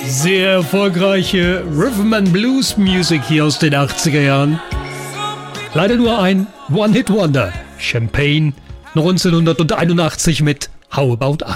Sehr erfolgreiche Rhythm and Blues Music hier aus den 80er Jahren. Leider nur ein One-Hit-Wonder. Champagne 1981 mit How About